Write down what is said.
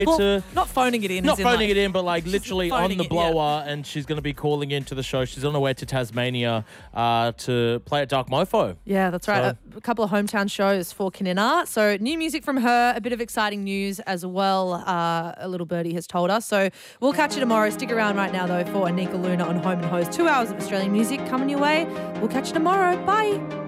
Not phoning it in. Not phoning it in, but like literally on the blower, yeah. and she's going to be calling into the show. She's on her way to Tasmania to play at Dark Mofo. Yeah, that's right. A couple of hometown shows for Kanina. So new music from her, a bit of exciting news as well, a little birdie has told us. So we'll catch you tomorrow. Stick around right now, though, for Anika Luna on Home and Hose. 2 hours of Australian music coming your way. We'll catch you tomorrow. Bye.